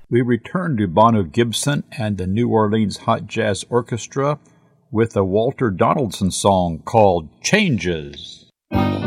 We return to Bono Gibson and the New Orleans Hot Jazz Orchestra with a Walter Donaldson song called Changes.